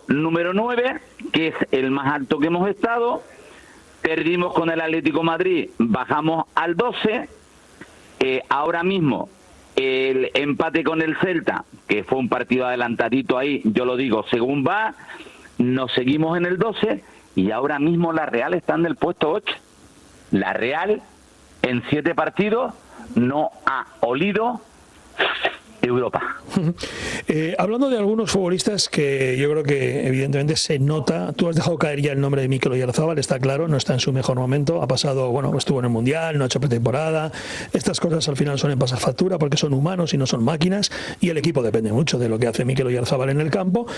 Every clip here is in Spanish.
número 9, que es el más alto que hemos estado. Perdimos con el Atlético de Madrid, bajamos al 12. Ahora mismo el empate con el Celta, que fue un partido adelantadito ahí, yo lo digo, según va, nos seguimos en el 12 y ahora mismo la Real está en el puesto 8. La Real en 7 partidos no ha olido Europa. Hablando de algunos futbolistas que yo creo que evidentemente se nota, tú has dejado caer ya el nombre de Mikel Oyarzabal, está claro, no está en su mejor momento, ha pasado, bueno, estuvo en el Mundial, no ha hecho pretemporada, estas cosas al final suelen pasar factura porque son humanos y no son máquinas y el equipo depende mucho de lo que hace Mikel Oyarzabal en el campo.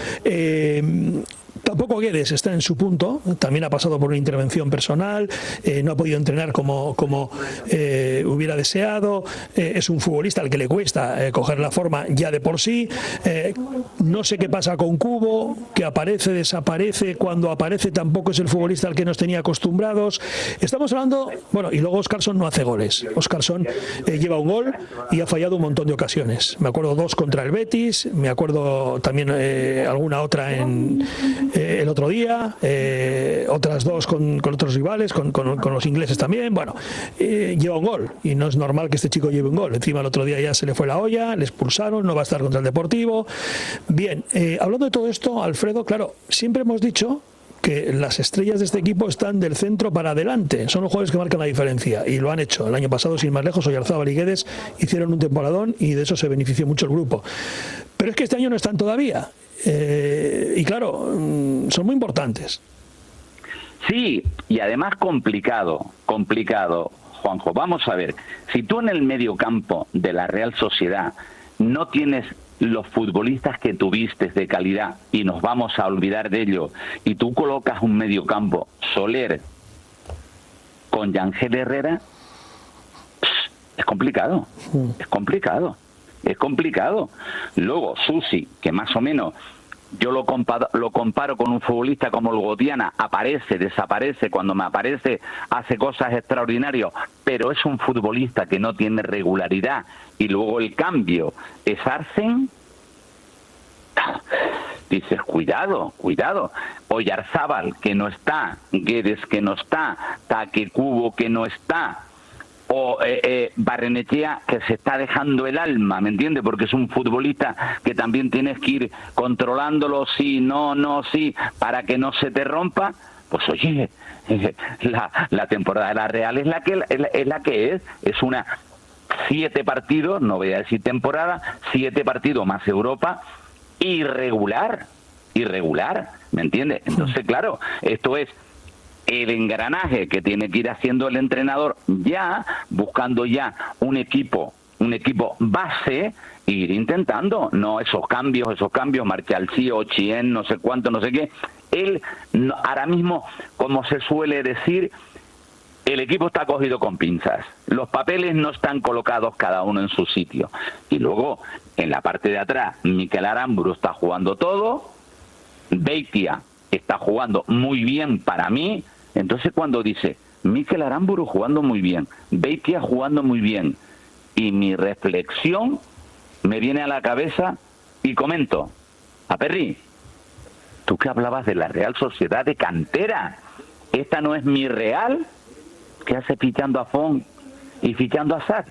Tampoco Guedes está en su punto, también ha pasado por una intervención personal, no ha podido entrenar como hubiera deseado, es un futbolista al que le cuesta coger la forma ya de por sí. No sé qué pasa con Cubo, que aparece, desaparece, cuando aparece tampoco es el futbolista al que nos tenía acostumbrados. Estamos hablando, bueno, y luego Óscarson no hace goles. Óscarson lleva un gol y ha fallado un montón de ocasiones. Me acuerdo 2 contra el Betis, me acuerdo también alguna otra en el otro día, otras 2 con otros rivales, con los ingleses también. Bueno, lleva un gol y no es normal que este chico lleve un gol. Encima el otro día ya se le fue la olla, le expulsaron, no va a estar contra el Deportivo. Bien, hablando de todo esto, Alfredo, claro, siempre hemos dicho que las estrellas de este equipo están del centro para adelante, son los jugadores que marcan la diferencia y lo han hecho. El año pasado, sin más lejos, Oyarzabal y Guedes hicieron un temporadón y de eso se benefició mucho el grupo. Pero es que este año no están todavía y claro, son muy importantes. Sí, y además complicado, Juanjo. Vamos a ver, si tú en el medio campo de la Real Sociedad no tienes los futbolistas que tuviste de calidad y nos vamos a olvidar de ello, y tú colocas un medio campo, Soler con Yangel Herrera, es complicado. Luego Susi, que más o menos yo lo comparo con un futbolista como el Godiana, aparece, desaparece, cuando me aparece hace cosas extraordinarias, pero es un futbolista que no tiene regularidad. Y luego el cambio es Arsen. Dices, cuidado. Oyarzabal, que no está, Guedes, que no está, Taque Cubo, que no está, o Barrenechea, que se está dejando el alma, ¿me entiendes? Porque es un futbolista que también tienes que ir controlándolo, sí, no, sí, para que no se te rompa. Pues oye, la temporada de la Real es la que es una 7 partidos, no voy a decir temporada, 7 partidos más Europa, irregular, ¿me entiendes? Entonces, claro, esto es el engranaje que tiene que ir haciendo el entrenador, ya buscando ya un equipo base, e ir intentando, no esos cambios, Martial sí, o Chien, no sé cuánto, no sé qué. Él, ahora mismo, como se suele decir, el equipo está cogido con pinzas. Los papeles no están colocados cada uno en su sitio. Y luego, en la parte de atrás, Mikel Aramburu está jugando todo, Beitia está jugando muy bien para mí. Entonces cuando dice Mikel Aramburu jugando muy bien, Beitia jugando muy bien, y mi reflexión me viene a la cabeza y comento, a Perry, tú que hablabas de la Real Sociedad de cantera, esta no es mi Real, que hace fichando a Font y fichando a Sarr.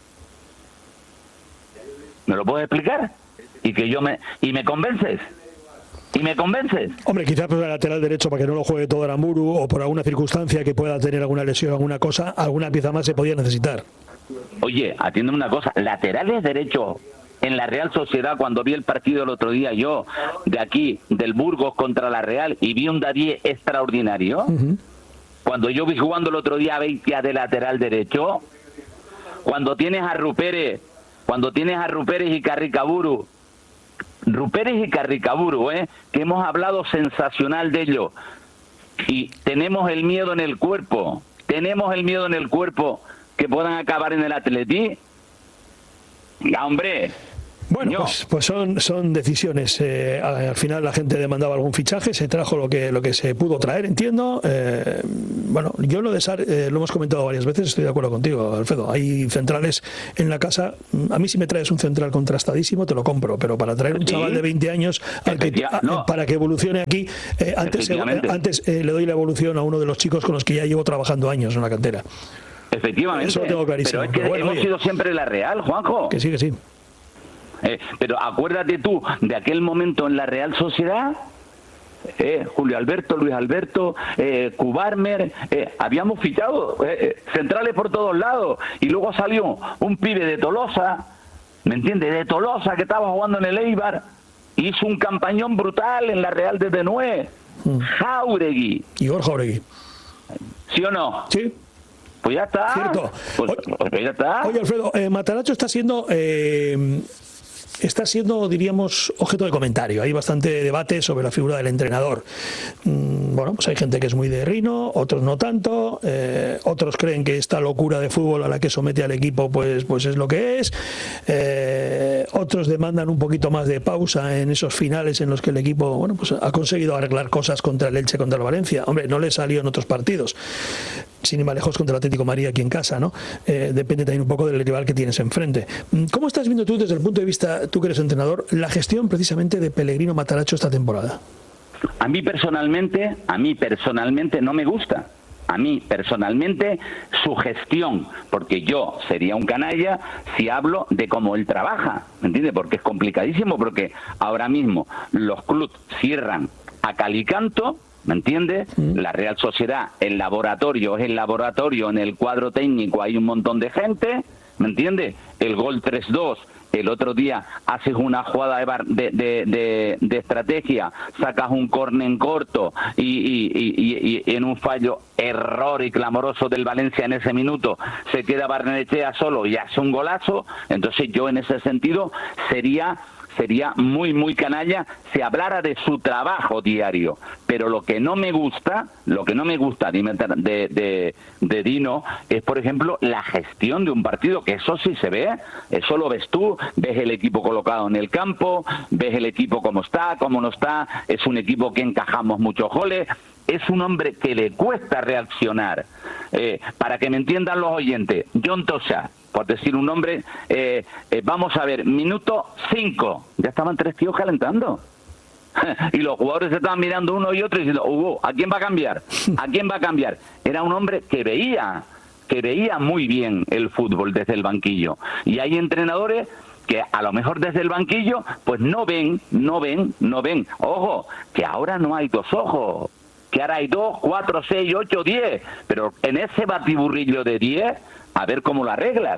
¿Me lo puedes explicar? Y me convences. Hombre, quizás por el lateral derecho para que no lo juegue todo Aramburu o por alguna circunstancia que pueda tener alguna lesión, alguna cosa, alguna pieza más se podía necesitar. Oye, atiéndeme una cosa, laterales derechos en la Real Sociedad, cuando vi el partido el otro día yo, de aquí, del Burgos contra la Real, y vi un David extraordinario, cuando yo vi jugando el otro día a Beitia de lateral derecho, cuando tienes a Ruperes y Carricaburu, que hemos hablado sensacional de ello, y tenemos el miedo en el cuerpo que puedan acabar en el Atleti. Ya, hombre, Bueno, pues son decisiones. Al final la gente demandaba algún fichaje, se trajo lo que se pudo traer, entiendo. Bueno, yo lo de Sar, lo hemos comentado varias veces, estoy de acuerdo contigo, Alfredo. Hay centrales en la casa. A mí si me traes un central contrastadísimo te lo compro, pero para traer un chaval de 20 años para que evolucione aquí, antes le doy la evolución a uno de los chicos con los que ya llevo trabajando años en la cantera. Efectivamente, eso lo tengo clarísimo. Pero es que hemos sido siempre la Real, Juanjo. Que sí. Pero acuérdate tú de aquel momento en la Real Sociedad, Julio Alberto, Luis Alberto, Kubarmer, habíamos fichado centrales por todos lados, y luego salió un pibe de Tolosa, ¿me entiendes? De Tolosa, que estaba jugando en el Eibar, hizo un campañón brutal en la Real de Tenué. Jáuregui. Igor Jáuregui. ¿Sí o no? Sí. Pues ya está. Cierto. Pues ya está. Oye, Alfredo, Matarazzo está siendo, diríamos, objeto de comentario. Hay bastante debate sobre la figura del entrenador. Bueno, pues hay gente que es muy de Rino, otros no tanto, otros creen que esta locura de fútbol a la que somete al equipo pues es lo que es. Otros demandan un poquito más de pausa en esos finales en los que el equipo, bueno, pues ha conseguido arreglar cosas contra el Elche, contra el Valencia. Hombre, no le salió en otros partidos, sin ir más lejos, contra el Atlético de Madrid aquí en casa, ¿no? Depende también un poco del rival que tienes enfrente. ¿Cómo estás viendo tú, desde el punto de vista, tú que eres entrenador, la gestión precisamente de Pellegrino Matarazzo esta temporada? A mí personalmente no me gusta. A mí personalmente su gestión, porque yo sería un canalla si hablo de cómo él trabaja, ¿me entiendes? Porque es complicadísimo, porque ahora mismo los clubes cierran a cal y canto, ¿me entiendes? La Real Sociedad, el laboratorio es el laboratorio, en el cuadro técnico hay un montón de gente, ¿me entiendes? El gol 3-2, el otro día haces una jugada de estrategia, sacas un córner en corto y en un fallo, error y clamoroso del Valencia en ese minuto, se queda Barrenechea solo y hace un golazo. Entonces yo en ese sentido sería muy canalla si hablara de su trabajo diario. Pero lo que no me gusta de Dino es, por ejemplo, la gestión de un partido, que eso sí se ve, eso lo ves tú, ves el equipo colocado en el campo, ves el equipo cómo está, cómo no está, es un equipo que encajamos muchos goles, es un hombre que le cuesta reaccionar. Para que me entiendan los oyentes, John Tosa, por decir un nombre, vamos a ver, minuto 5, ya estaban 3 tíos calentando. Y los jugadores se estaban mirando uno y otro y diciendo, Hugo, ¿a quién va a cambiar? ¿A quién va a cambiar? Era un hombre que veía muy bien el fútbol desde el banquillo. Y hay entrenadores que a lo mejor desde el banquillo pues no ven. Ojo, que ahora no hay dos ojos, que ahora hay 2, 4, 6, 8, 10, pero en ese batiburrillo de 10, a ver cómo lo arreglas.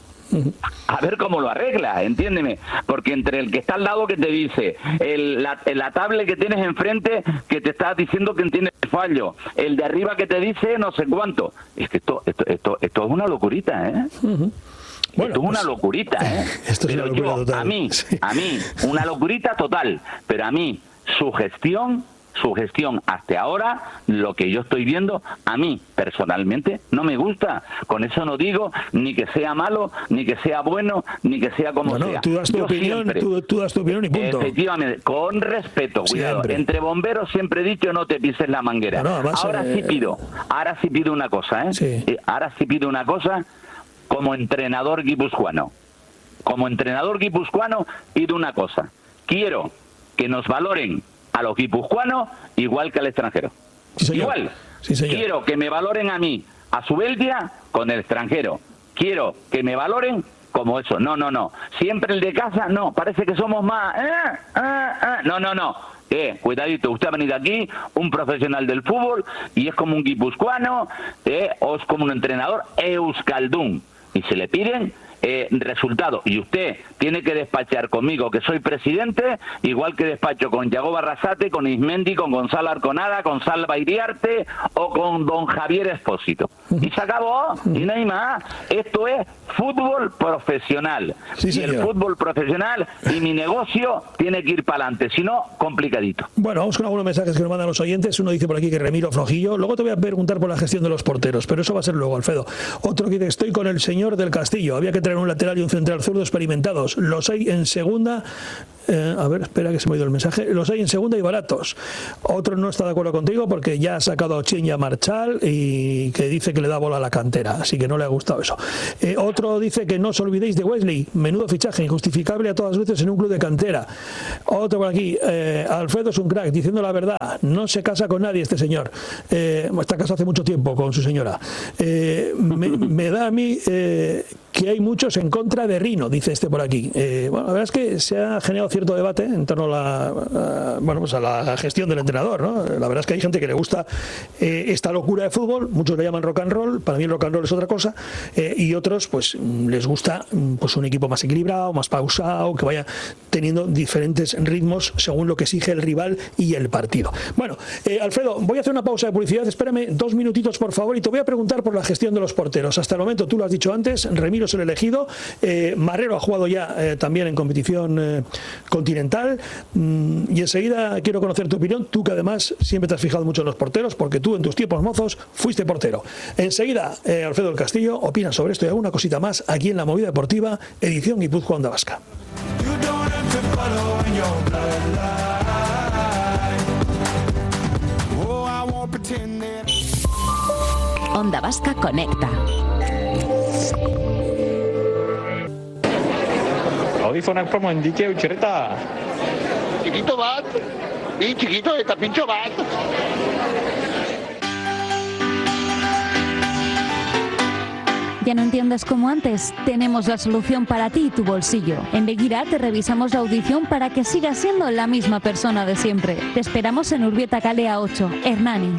Entiéndeme, porque entre el que está al lado que te dice, la tablet que tienes enfrente que te está diciendo que tiene fallo, el de arriba que te dice no sé cuánto, es que esto es una locurita, ¿eh? Bueno, esto es una locurita, ¿eh? Esto es pero una locura total. A mí, una locurita total, pero a mí, su gestión hasta ahora, lo que yo estoy viendo, a mí personalmente no me gusta. Con eso no digo ni que sea malo, ni que sea bueno, ni que sea como sea. Tú das tu opinión, tú das tu opinión y punto. Efectivamente, con respeto, cuidado. Siempre. Entre bomberos siempre he dicho, no te pises la manguera. Además, ahora sí pido una cosa, ¿eh? Sí. Ahora sí pido una cosa como entrenador guipuzcoano. Como entrenador guipuzcoano pido una cosa. Quiero que nos valoren a los guipuzcoanos igual que al extranjero. Sí, igual. Sí, quiero que me valoren a mí, a Zubeldia, con el extranjero. Quiero que me valoren como eso. No. Siempre el de casa, no. Parece que somos más. No. Cuidadito, usted ha venido aquí, un profesional del fútbol, y es como un guipuzcoano, o es como un entrenador euskaldún. Y se le piden resultados, y usted tiene que despachar conmigo, que soy presidente, igual que despacho con Yago Barrasate, con Ismendi, con Gonzalo Arconada, con Salva Iriarte o con don Javier Espósito. Y se acabó, y no hay más. Esto es fútbol profesional. Sí, y el fútbol profesional y mi negocio tiene que ir para adelante, si no, complicadito. Bueno, vamos con algunos mensajes que nos mandan los oyentes. Uno dice por aquí que Remiro flojillo. Luego te voy a preguntar por la gestión de los porteros, pero eso va a ser luego, Alfredo. Otro que dice, estoy con el señor del Castillo. Había que traer un lateral y un central zurdo experimentados. Los hay en segunda. A ver, espera que se me ha ido el mensaje. Los hay en segunda y baratos. Otro no está de acuerdo contigo porque ya ha sacado a Chen y a Marchal y que dice que le da bola a la cantera, así que no le ha gustado eso. Otro dice que no os olvidéis de Wesley, menudo fichaje, injustificable a todas luces en un club de cantera. Otro por aquí, Alfredo es un crack, diciendo la verdad, no se casa con nadie este señor. Está casado hace mucho tiempo con su señora. Me da a mí que hay muchos en contra de Rino, dice este por aquí. Bueno, la verdad es que se ha generado cierto debate en torno a la gestión del entrenador, ¿no? La verdad es que hay gente que le gusta esta locura de fútbol, muchos le llaman rock and roll, para mí el rock and roll es otra cosa, y otros pues les gusta pues un equipo más equilibrado, más pausado, que vaya teniendo diferentes ritmos según lo que exige el rival y el partido. Bueno, Alfredo, voy a hacer una pausa de publicidad, espérame 2 minutitos por favor y te voy a preguntar por la gestión de los porteros. Hasta el momento, tú lo has dicho antes, Remiro es el elegido, Marrero ha jugado ya también en competición continental, y enseguida quiero conocer tu opinión, tú que además siempre te has fijado mucho en los porteros porque tú en tus tiempos mozos fuiste portero. Enseguida, Alfredo del Castillo opina sobre esto y alguna cosita más aquí en La Movida Deportiva, edición Guipúzcoa Onda Vasca. Onda Vasca conecta. Audífonak promoen dike utxereta. Chiquito bat, y chiquito eta pincho bat. ¿Ya no entiendes como antes? Tenemos la solución para ti y tu bolsillo. En Begira te revisamos la audición para que sigas siendo la misma persona de siempre. Te esperamos en Urbieta Calea 8, Hernani.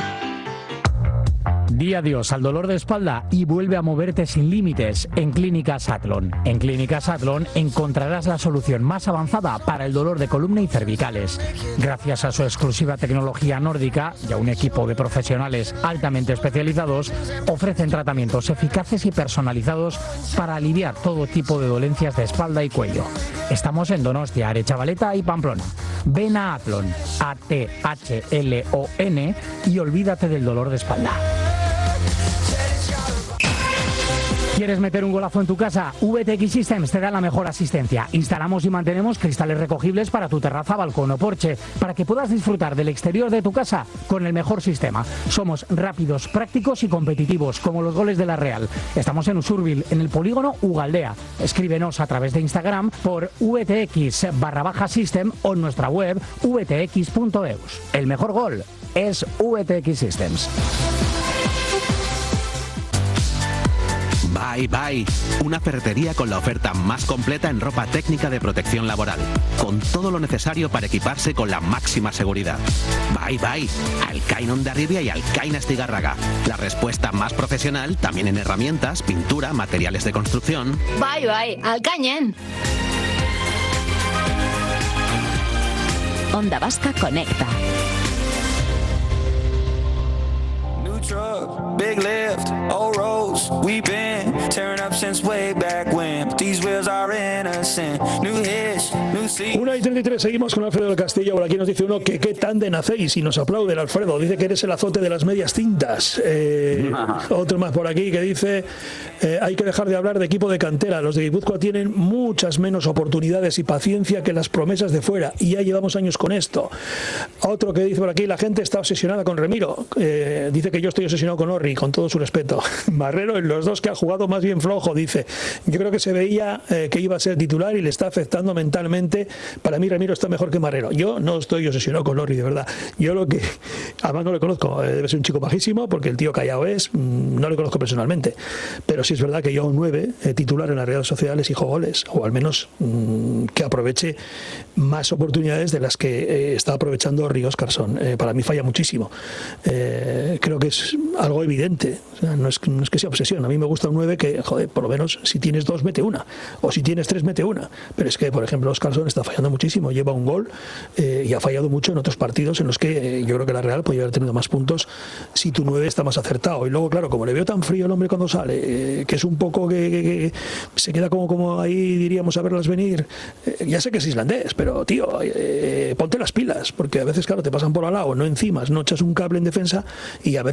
Di adiós al dolor de espalda y vuelve a moverte sin límites en Clínicas Athlon. En Clínicas Athlon encontrarás la solución más avanzada para el dolor de columna y cervicales. Gracias a su exclusiva tecnología nórdica y a un equipo de profesionales altamente especializados, ofrecen tratamientos eficaces y personalizados para aliviar todo tipo de dolencias de espalda y cuello. Estamos en Donostia, Arechavaleta y Pamplona. Ven a Athlon, ATHLON, y olvídate del dolor de espalda. ¿Quieres meter un golazo en tu casa? VTX Systems te da la mejor asistencia. Instalamos y mantenemos cristales recogibles para tu terraza, balcón o porche, para que puedas disfrutar del exterior de tu casa con el mejor sistema. Somos rápidos, prácticos y competitivos, como los goles de la Real. Estamos en Usurbil, en el polígono Ugaldea. Escríbenos a través de Instagram por VTX_System o en nuestra web vtx.eus. El mejor gol es VTX Systems. Bye Bye, una ferretería con la oferta más completa en ropa técnica de protección laboral, con todo lo necesario para equiparse con la máxima seguridad. Bye Bye, Alcain Hondarribia y Alcain Astigarraga, la respuesta más profesional también en herramientas, pintura, materiales de construcción. Bye Bye, Alcañen. Onda Vasca conecta. Truck, big lift, old roads, we've been tearing up since way back when, but these wheels are innocent, new hits, new seats. 1:33, seguimos con Alfredo del Castillo. Por aquí nos dice uno que qué tan de nacéis y nos aplaude el Alfredo, dice que eres el azote de las medias tintas. Otro más por aquí que dice hay que dejar de hablar de equipo de cantera, los de Guipúzcoa tienen muchas menos oportunidades y paciencia que las promesas de fuera y ya llevamos años con esto. Otro que dice por aquí, la gente está obsesionada con Remiro, dice que yo estoy obsesionado con Orri, con todo su respeto. Marrero en los dos que ha jugado más bien flojo, dice. Yo creo que se veía que iba a ser titular y le está afectando mentalmente. Para mí Remiro está mejor que Marrero. Yo no estoy obsesionado con Orri, de verdad. Yo lo que... Además no le conozco, debe ser un chico bajísimo porque el tío callado es, no le conozco personalmente. Pero sí es verdad que yo un 9 titular en las redes sociales hijo goles, o al menos que aproveche más oportunidades de las que está aprovechando Orri Óscarson. Para mí falla muchísimo. Creo que es algo evidente, o sea, no es que sea obsesión. A mí me gusta un 9 que, joder, por lo menos si tienes 2 mete una, o si tienes 3 mete una, pero es que por ejemplo Óscarson está fallando muchísimo, lleva un gol y ha fallado mucho en otros partidos en los que yo creo que la Real podría haber tenido más puntos si tu 9 está más acertado. Y luego claro, como le veo tan frío el hombre cuando sale, que es un poco que se queda como ahí diríamos a verlas venir, ya sé que es islandés, pero tío, ponte las pilas, porque a veces claro te pasan por al lado, no encimas, no echas un cable en defensa y a veces hay que echar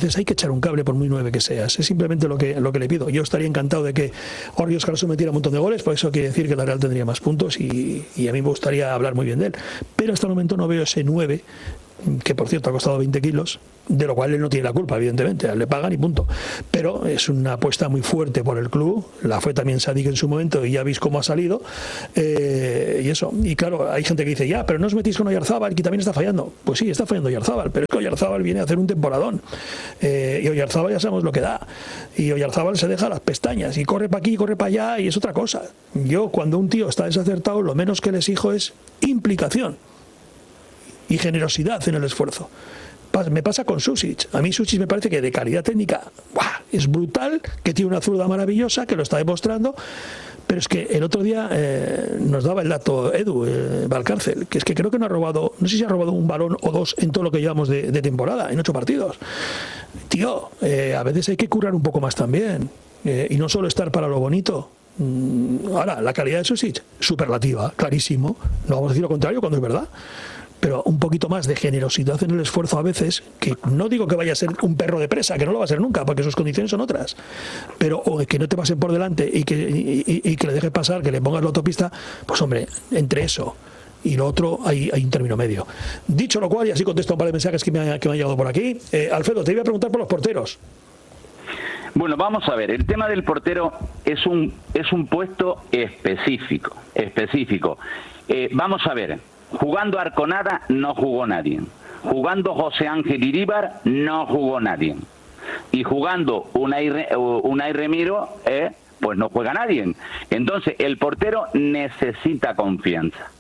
echar un cable por muy 9 que seas. Es simplemente lo que le pido. Yo estaría encantado de que Jorge Oscarson metiera un montón de goles, por eso quiere decir que la Real tendría más puntos y a mí me gustaría hablar muy bien de él. Pero hasta el momento no veo ese 9, que por cierto ha costado 20 kilos, de lo cual él no tiene la culpa, evidentemente, le pagan y punto. Pero es una apuesta muy fuerte por el club, la fue también Sadik en su momento y ya veis cómo ha salido, y eso. Y claro, hay gente que dice, ya, pero no os metís con Oyarzábal, que también está fallando. Pues sí, está fallando Oyarzábal, pero es que Oyarzábal viene a hacer un temporadón, y Oyarzábal ya sabemos lo que da, y Oyarzábal se deja las pestañas, y corre para aquí, corre para allá, y es otra cosa. Yo, cuando un tío está desacertado, lo menos que le exijo es implicación y generosidad en el esfuerzo. Me pasa con Sušić. A mí Sušić me parece que de calidad técnica es brutal, que tiene una zurda maravillosa, que lo está demostrando, pero es que el otro día nos daba el dato Edu Valcárcel, que es que creo que no ha robado, no sé si ha robado un balón o dos en todo lo que llevamos de temporada, en 8 partidos. Tío, a veces hay que currar un poco más también, y no solo estar para lo bonito. Ahora, la calidad de Sušić, superlativa, clarísimo, no vamos a decir lo contrario cuando es verdad, pero un poquito más de generosidad en el esfuerzo a veces, que no digo que vaya a ser un perro de presa, que no lo va a ser nunca, porque sus condiciones son otras, pero o que no te pasen por delante y que le dejes pasar, que le pongas la autopista, pues hombre, entre eso y lo otro hay un término medio. Dicho lo cual, y así contesto un par de mensajes que me han llegado por aquí, Alfredo, te iba a preguntar por los porteros. Bueno, vamos a ver, el tema del portero es un puesto específico. Vamos a ver, jugando Arconada no jugó nadie, jugando José Ángel Iríbar no jugó nadie, y jugando Unai Remiro, pues no juega nadie. Entonces el portero necesita confianza,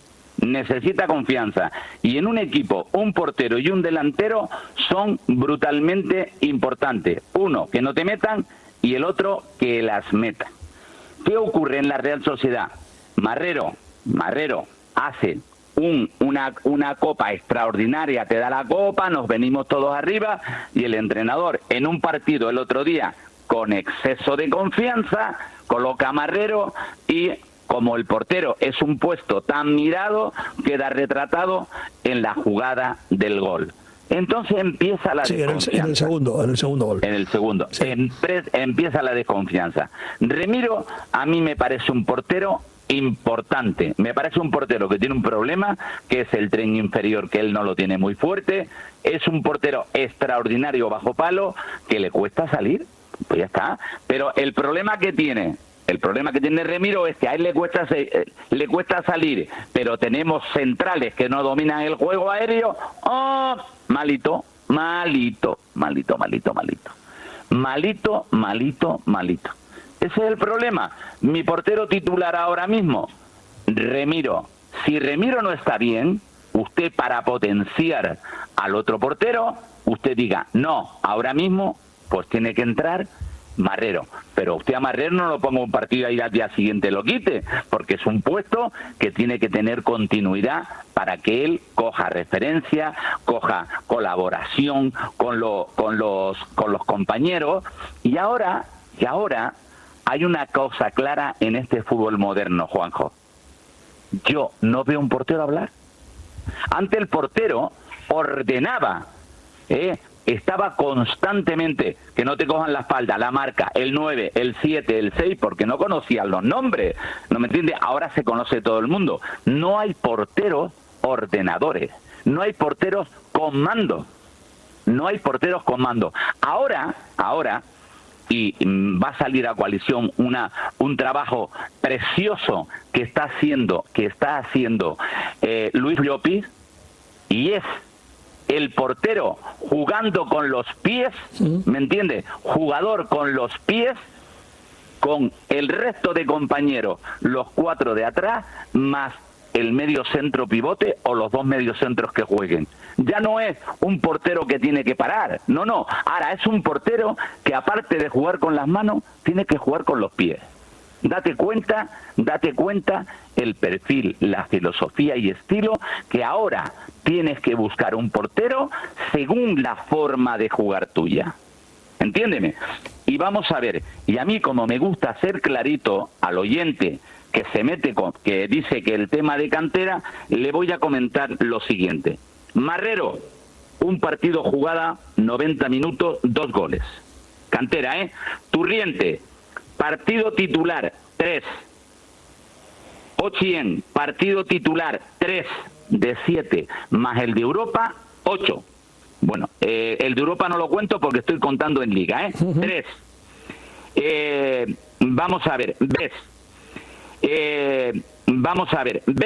y en un equipo un portero y un delantero son brutalmente importantes. Uno, que no te metan, y el otro, que las metan. ¿Qué ocurre en la Real Sociedad? Marrero hace una copa extraordinaria, te da la copa, nos venimos todos arriba, y el entrenador en un partido el otro día, con exceso de confianza, coloca a Marrero, y como el portero es un puesto tan mirado, queda retratado en la jugada del gol. Entonces empieza la desconfianza. En el segundo gol. En el segundo. Sí. Empieza la desconfianza. Remiro a mí me parece un portero importante. Me parece un portero que tiene un problema, que es el tren inferior, que él no lo tiene muy fuerte. Es un portero extraordinario bajo palo, que le cuesta salir. Pues ya está. Pero el problema que tiene Remiro es que a él le cuesta salir, pero tenemos centrales que no dominan el juego aéreo. ¡Oh! Malito. Ese es el problema. Mi portero titular ahora mismo, Remiro. Si Remiro no está bien, usted, para potenciar al otro portero, usted diga, no, ahora mismo pues tiene que entrar Marrero. Pero usted a Marrero no lo ponga un partido y al día siguiente lo quite, porque es un puesto que tiene que tener continuidad para que él coja referencia, coja colaboración con los compañeros. Y ahora hay una cosa clara en este fútbol moderno, Juanjo. Yo no veo un portero hablar. Antes el portero ordenaba, estaba constantemente, que no te cojan la espalda, la marca, el 9, el 7, el 6, porque no conocían los nombres, ¿no me entiendes? Ahora se conoce todo el mundo. No hay porteros ordenadores, no hay porteros con mando, Ahora, y va a salir a coalición un trabajo precioso que está haciendo Luis Llopis, y es el portero jugando con los pies, ¿me entiendes? Jugador con los pies, con el resto de compañeros, los 4 de atrás, más el medio centro pivote o los 2 mediocentros que jueguen. Ya no es un portero que tiene que parar, no. Ahora es un portero que, aparte de jugar con las manos, tiene que jugar con los pies. Date cuenta el perfil, la filosofía y estilo que ahora tienes que buscar un portero según la forma de jugar tuya. Entiéndeme. Y vamos a ver, y a mí, como me gusta ser clarito al oyente que se mete que dice que el tema de cantera, le voy a comentar lo siguiente. Marrero, un partido jugada, 90 minutos, 2 goles. cantera, Turriente, partido titular, 3. Ochien, partido titular, 3 de 7, más el de Europa, 8. Bueno, el de Europa no lo cuento porque estoy contando en Liga, 3. Vamos a ver, ves.